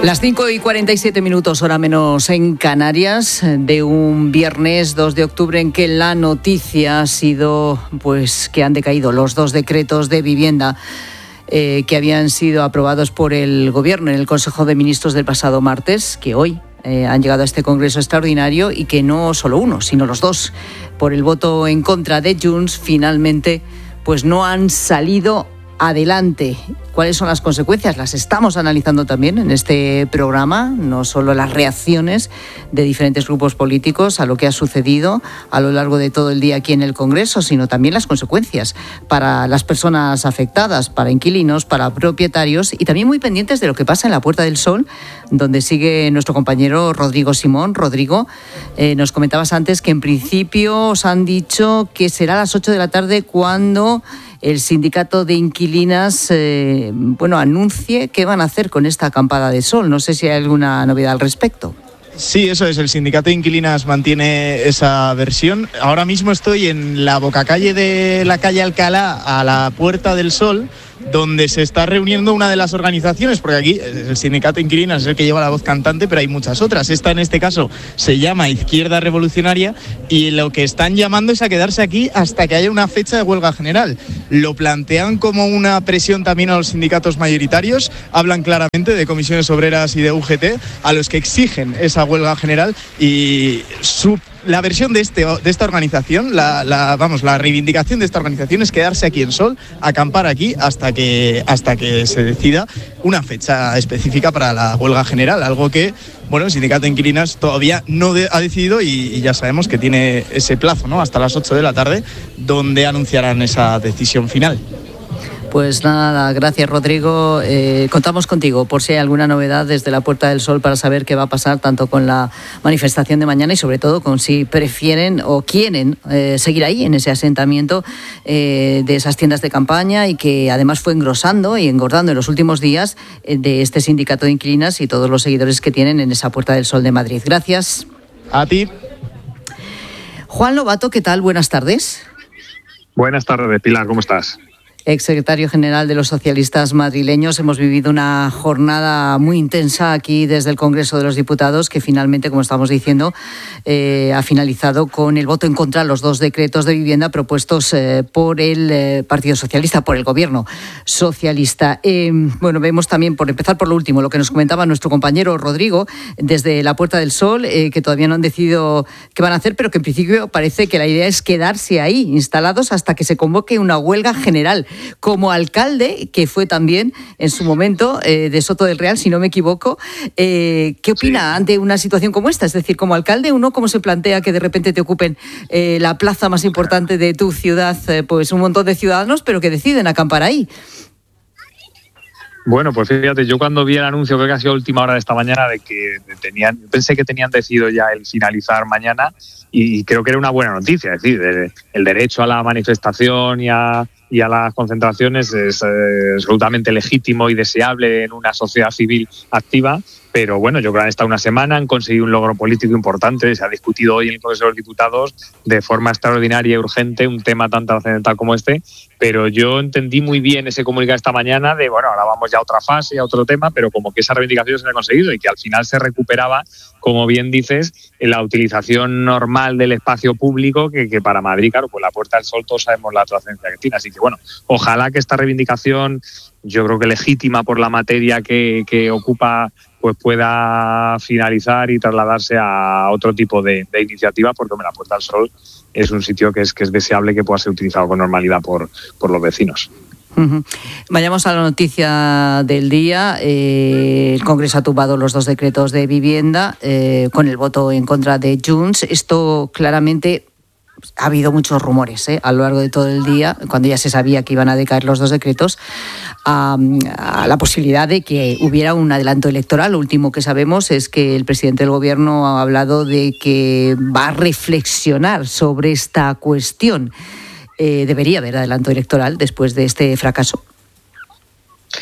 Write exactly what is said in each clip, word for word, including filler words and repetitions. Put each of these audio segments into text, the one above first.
Las cinco y cuarenta y siete minutos, hora menos en Canarias, de un viernes dos de octubre en que la noticia ha sido pues que han decaído los dos decretos de vivienda eh, que habían sido aprobados por el Gobierno en el Consejo de Ministros del pasado martes, que hoy eh, han llegado a este Congreso extraordinario y que no solo uno, sino los dos, por el voto en contra de Junts, finalmente pues no han salido adelante. ¿Cuáles son las consecuencias? Las estamos analizando también en este programa, no solo las reacciones de diferentes grupos políticos a lo que ha sucedido a lo largo de todo el día aquí en el Congreso, sino también las consecuencias para las personas afectadas, para inquilinos, para propietarios, y también muy pendientes de lo que pasa en la Puerta del Sol, donde sigue nuestro compañero Rodrigo Simón. Rodrigo, eh, nos comentabas antes que en principio os han dicho que será a las ocho de la tarde cuando el sindicato de inquilinas eh, bueno, anuncie qué van a hacer con esta acampada de sol. No sé si hay alguna novedad al respecto. Sí, eso es, el sindicato de inquilinas mantiene esa versión. Ahora mismo estoy en la bocacalle de la calle Alcalá, a la Puerta del Sol, donde se está reuniendo una de las organizaciones, porque aquí el sindicato de inquilinas es el que lleva la voz cantante, pero hay muchas otras. Esta en este caso se llama Izquierda Revolucionaria y lo que están llamando es a quedarse aquí hasta que haya una fecha de huelga general. Lo plantean como una presión también a los sindicatos mayoritarios, hablan claramente de comisiones obreras y de U G T, a los que exigen esa huelga general, y su La versión de, este, de esta organización, la, la, vamos, la reivindicación de esta organización es quedarse aquí en Sol, acampar aquí hasta que, hasta que se decida una fecha específica para la huelga general, algo que, bueno, el sindicato de inquilinas todavía no de, ha decidido y, y ya sabemos que tiene ese plazo, ¿no?, hasta las ocho de la tarde, donde anunciarán esa decisión final. Pues nada, gracias Rodrigo. Eh, contamos contigo por si hay alguna novedad desde la Puerta del Sol para saber qué va a pasar tanto con la manifestación de mañana y sobre todo con si prefieren o quieren eh, seguir ahí en ese asentamiento eh, de esas tiendas de campaña, y que además fue engrosando y engordando en los últimos días eh, de este sindicato de inquilinas y todos los seguidores que tienen en esa Puerta del Sol de Madrid. Gracias. A ti. Juan Lobato, ¿qué tal? Buenas tardes. Buenas tardes, Pilar, ¿cómo estás? Exsecretario general de los socialistas madrileños, hemos vivido una jornada muy intensa aquí desde el Congreso de los Diputados, que finalmente, como estamos diciendo, eh, ha finalizado con el voto en contra de los dos decretos de vivienda propuestos eh, por el eh, Partido Socialista, por el Gobierno socialista. Eh, bueno, vemos también, por empezar por lo último, lo que nos comentaba nuestro compañero Rodrigo desde la Puerta del Sol, eh, que todavía no han decidido qué van a hacer, pero que en principio parece que la idea es quedarse ahí instalados hasta que se convoque una huelga general. Como alcalde, que fue también en su momento eh, de Soto del Real, si no me equivoco, eh, ¿qué opina sí. ante una situación como esta? Es decir, como alcalde, uno, ¿cómo se plantea que de repente te ocupen eh, la plaza más importante de tu ciudad, eh, pues un montón de ciudadanos, pero que deciden acampar ahí? Bueno, pues fíjate, yo cuando vi el anuncio, creo que ha sido última hora de esta mañana, de que tenían, pensé que tenían decidido ya el finalizar mañana, y creo que era una buena noticia. Es decir, el, el derecho a la manifestación y a, y a las concentraciones es eh, absolutamente legítimo y deseable en una sociedad civil activa. Pero bueno, yo creo que han estado una semana, han conseguido un logro político importante, se ha discutido hoy en el Congreso de los Diputados de forma extraordinaria y urgente un tema tan trascendental como este, pero yo entendí muy bien ese comunicado esta mañana de, bueno, ahora vamos ya a otra fase, a otro tema, pero como que esa reivindicación se ha conseguido y que al final se recuperaba, como bien dices, en la utilización normal del espacio público, que, que para Madrid, claro, pues la Puerta del Sol todos sabemos la trascendencia que tiene, así que bueno, ojalá que esta reivindicación, yo creo que legítima por la materia que, que ocupa, pues pueda finalizar y trasladarse a otro tipo de, de iniciativa, porque hombre, la Puerta del Sol es un sitio que es, que es deseable que pueda ser utilizado con normalidad por, por los vecinos. Uh-huh. Vayamos a la noticia del día. Eh, el Congreso ha tumbado los dos decretos de vivienda eh, con el voto en contra de Junts. Esto claramente... Ha habido muchos rumores ¿eh? a lo largo de todo el día, cuando ya se sabía que iban a decaer los dos decretos, a, a la posibilidad de que hubiera un adelanto electoral. Lo último que sabemos es que el presidente del Gobierno ha hablado de que va a reflexionar sobre esta cuestión. Eh, ¿Debería haber adelanto electoral después de este fracaso?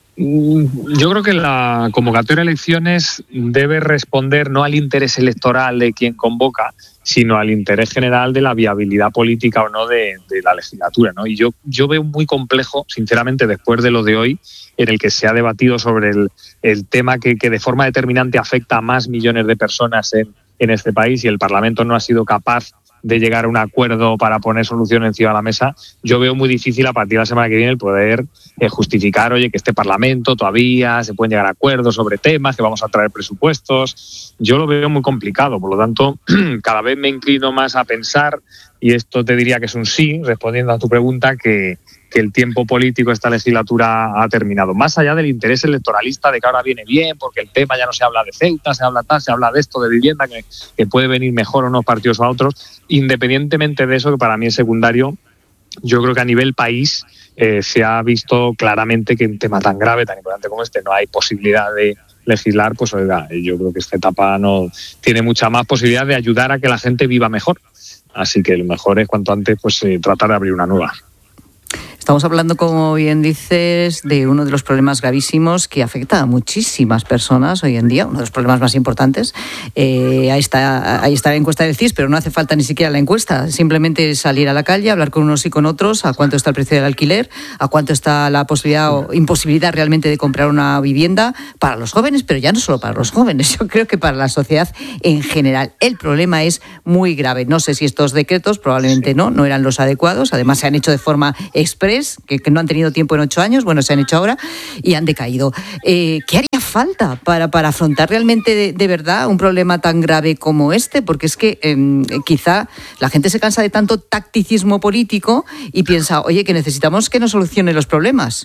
Yo creo que la convocatoria de elecciones debe responder no al interés electoral de quien convoca, sino al interés general de la viabilidad política o no de, de la legislatura, ¿no? Y yo, yo veo muy complejo, sinceramente, después de lo de hoy, en el que se ha debatido sobre el, el tema que, que de forma determinante afecta a más millones de personas en, en este país, y el Parlamento no ha sido capaz de llegar a un acuerdo para poner solución encima de la mesa. Yo veo muy difícil a partir de la semana que viene el poder eh, justificar, oye, que este Parlamento todavía se pueden llegar a acuerdos sobre temas, que vamos a traer presupuestos. Yo lo veo muy complicado, por lo tanto, cada vez me inclino más a pensar, y esto te diría que es un sí, respondiendo a tu pregunta, que, que el tiempo político de esta legislatura ha terminado. Más allá del interés electoralista de que ahora viene bien, porque el tema ya no se habla de Ceuta, se habla tal, se habla de esto, de vivienda, que, que puede venir mejor o no partidos o a otros. Independientemente de eso, que para mí es secundario, yo creo que a nivel país eh, se ha visto claramente que un tema tan grave, tan importante como este, no hay posibilidad de legislar. Pues oiga, yo creo que esta etapa no tiene mucha más posibilidad de ayudar a que la gente viva mejor. Así que lo mejor es cuanto antes pues eh, tratar de abrir una nueva. Estamos hablando, como bien dices, de uno de los problemas gravísimos que afecta a muchísimas personas hoy en día, uno de los problemas más importantes. Eh, ahí está, ahí está la encuesta del C I S, pero no hace falta ni siquiera la encuesta. Simplemente salir a la calle, hablar con unos y con otros, a cuánto está el precio del alquiler, a cuánto está la posibilidad o imposibilidad realmente de comprar una vivienda para los jóvenes, pero ya no solo para los jóvenes, yo creo que para la sociedad en general. El problema es muy grave. No sé si estos decretos, probablemente no, no eran los adecuados. Además, se han hecho de forma express, Que, que no han tenido tiempo en ocho años, bueno, se han hecho ahora y han decaído. Eh, ¿Qué haría falta para, para afrontar realmente de, de verdad un problema tan grave como este? Porque es que eh, quizá la gente se cansa de tanto tacticismo político y piensa, oye, que necesitamos que nos solucione los problemas.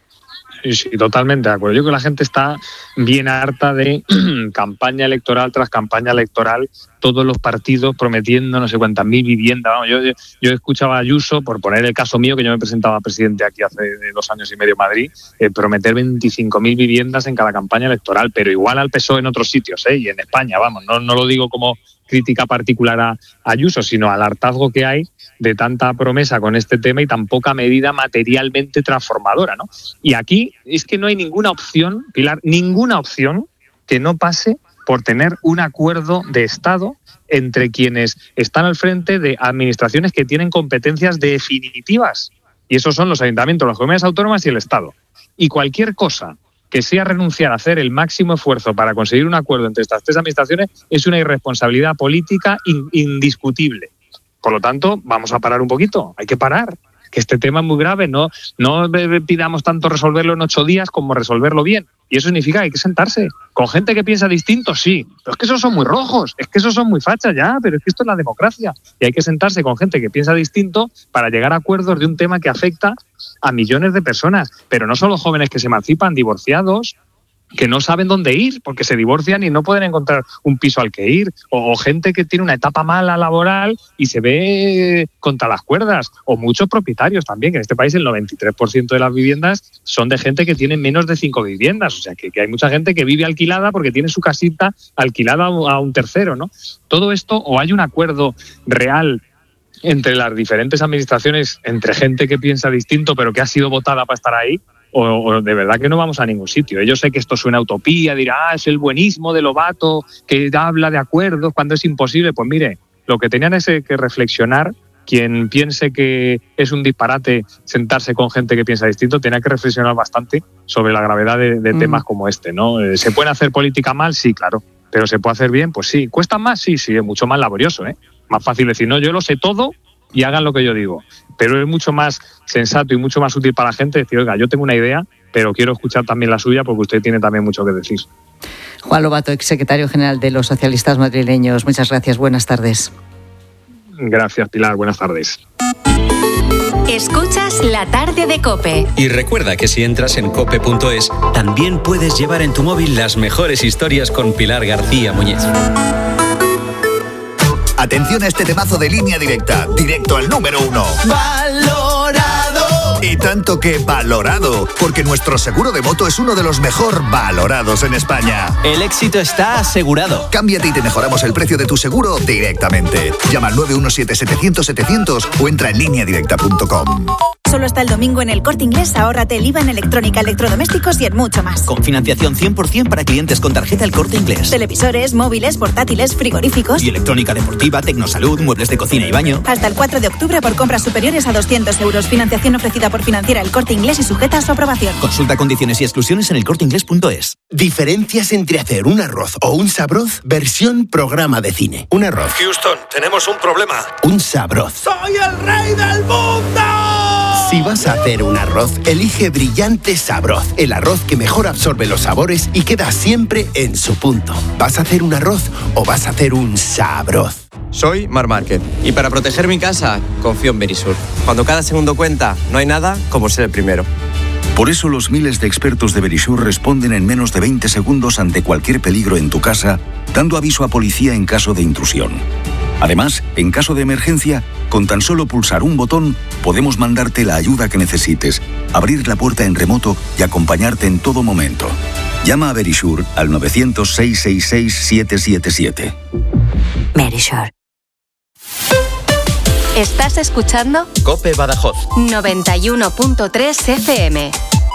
Sí, sí, totalmente de acuerdo. Yo creo que la gente está bien harta de campaña electoral tras campaña electoral, todos los partidos prometiendo no sé cuántas mil viviendas. Vamos, yo, yo, yo escuchaba a Ayuso, por poner el caso mío, que yo me presentaba presidente aquí hace dos años y medio en Madrid, eh, prometer veinticinco mil viviendas en cada campaña electoral, pero igual al P S O E en otros sitios, ¿eh? Y en España, vamos, no, no lo digo como crítica particular a Ayuso, sino al hartazgo que hay de tanta promesa con este tema y tan poca medida materialmente transformadora, ¿no? Y aquí es que no hay ninguna opción, Pilar, ninguna opción que no pase por tener un acuerdo de Estado entre quienes están al frente de administraciones que tienen competencias definitivas. Y esos son los ayuntamientos, las comunidades autónomas y el Estado. Y cualquier cosa que sea renunciar a hacer el máximo esfuerzo para conseguir un acuerdo entre estas tres administraciones es una irresponsabilidad política in- indiscutible. Por lo tanto, vamos a parar un poquito, hay que parar, que este tema es muy grave, no, no pidamos tanto resolverlo en ocho días como resolverlo bien. Y eso significa que hay que sentarse con gente que piensa distinto, sí, pero es que esos son muy rojos, es que esos son muy fachas ya, pero es que esto es la democracia. Y hay que sentarse con gente que piensa distinto para llegar a acuerdos de un tema que afecta a millones de personas, pero no solo jóvenes que se emancipan, divorciados, que no saben dónde ir porque se divorcian y no pueden encontrar un piso al que ir, o, o gente que tiene una etapa mala laboral y se ve contra las cuerdas, o muchos propietarios también, que en este país el noventa y tres por ciento de las viviendas son de gente que tiene menos de cinco viviendas, o sea que, que hay mucha gente que vive alquilada porque tiene su casita alquilada a un tercero, ¿no? Todo esto, o hay un acuerdo real entre las diferentes administraciones, entre gente que piensa distinto pero que ha sido votada para estar ahí, O, o de verdad que no vamos a ningún sitio. Yo sé que esto suena a utopía, dirá, ah, es el buenismo de Lobato que habla de acuerdos cuando es imposible. Pues mire, lo que tenían es que reflexionar. Quien piense que es un disparate sentarse con gente que piensa distinto, tiene que reflexionar bastante sobre la gravedad de, de mm. temas como este, ¿no? ¿Se puede hacer política mal? Sí, claro. ¿Pero se puede hacer bien? Pues sí. ¿Cuesta más? Sí, sí, es mucho más laborioso, ¿eh? Más fácil decir, no, yo lo sé todo y hagan lo que yo digo. Pero es mucho más sensato y mucho más útil para la gente decir, oiga, yo tengo una idea, pero quiero escuchar también la suya porque usted tiene también mucho que decir. Juan Lobato, exsecretario general de los socialistas madrileños. Muchas gracias, buenas tardes. Gracias, Pilar, buenas tardes. Escuchas La Tarde de COPE. Y recuerda que si entras en cope punto es, también puedes llevar en tu móvil las mejores historias con Pilar García Muñiz. Atención a este temazo de Línea Directa, directo al número uno. ¡Valorado! Y tanto que valorado, porque nuestro seguro de moto es uno de los mejor valorados en España. El éxito está asegurado. Cámbiate y te mejoramos el precio de tu seguro directamente. Llama al nueve uno siete, setecientos, setecientos o entra en línea directa punto com. Solo hasta el domingo en El Corte Inglés ahórrate el I V A en electrónica, electrodomésticos y en mucho más. Con financiación cien por ciento para clientes con tarjeta El Corte Inglés. Televisores, móviles, portátiles, frigoríficos. Y electrónica deportiva, tecnosalud, muebles de cocina y baño. Hasta el cuatro de octubre por compras superiores a doscientos euros. Financiación ofrecida por Financiera El Corte Inglés y sujeta a su aprobación. Consulta condiciones y exclusiones en elcorteinglés punto es. Diferencias entre hacer un arroz o un sabroz versión programa de cine. Un arroz. Houston, tenemos un problema. Un sabroz. ¡Soy el rey del mundo! Si vas a hacer un arroz, elige Brillante Sabroz. El arroz que mejor absorbe los sabores y queda siempre en su punto. ¿Vas a hacer un arroz o vas a hacer un sabroz? Soy Mar Márquez y para proteger mi casa confío en Verisur. Cuando cada segundo cuenta, no hay nada como ser el primero. Por eso los miles de expertos de Verisur responden en menos de veinte segundos ante cualquier peligro en tu casa, dando aviso a policía en caso de intrusión. Además, en caso de emergencia, con tan solo pulsar un botón, podemos mandarte la ayuda que necesites, abrir la puerta en remoto y acompañarte en todo momento. Llama a Verisur al nueve cero cero, seis seis seis, siete siete siete. Verisur. ¿Estás escuchando? COPE Badajoz. noventa y uno punto tres F M.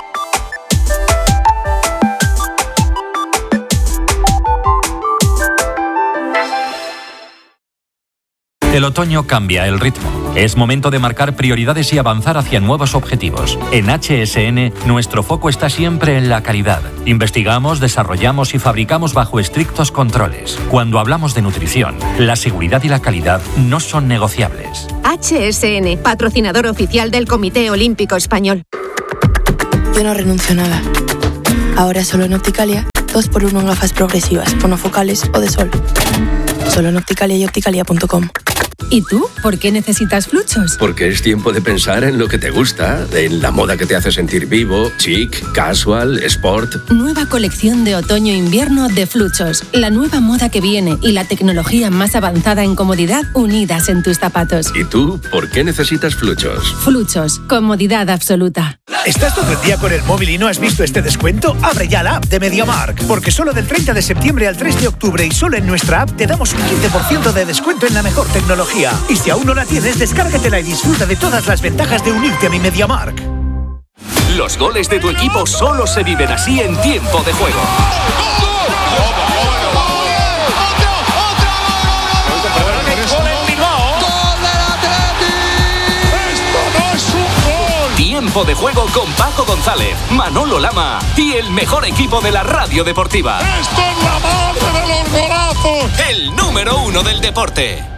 El otoño cambia el ritmo. Es momento de marcar prioridades y avanzar hacia nuevos objetivos. En H S N, nuestro foco está siempre en la calidad. Investigamos, desarrollamos y fabricamos bajo estrictos controles. Cuando hablamos de nutrición, la seguridad y la calidad no son negociables. H S N, patrocinador oficial del Comité Olímpico Español. Yo no renuncio a nada. Ahora solo en Opticalia, dos por uno en gafas progresivas, monofocales o de sol. Solo en Opticalia y opticalia punto com. ¿Y tú? ¿Por qué necesitas Fluchos? Porque es tiempo de pensar en lo que te gusta, en la moda que te hace sentir vivo, chic, casual, sport. Nueva colección de otoño-invierno de Fluchos. La nueva moda que viene y la tecnología más avanzada en comodidad unidas en tus zapatos. ¿Y tú? ¿Por qué necesitas Fluchos? Fluchos. Comodidad absoluta. ¿Estás todo el día con el móvil y no has visto este descuento? Abre ya la app de MediaMarkt. Porque solo del treinta de septiembre al tres de octubre y solo en nuestra app te damos un quince por ciento de descuento en la mejor tecnología. Y si aún no la tienes, descárgatela y disfruta de todas las ventajas de unirte a mi MediaMarkt. Los goles de tu equipo solo se viven así en tiempo de juego. Tiempo de juego con Paco González, Manolo Lama y el mejor equipo de la radio deportiva. ¡Esto es la madre de los golazos! El número uno del deporte.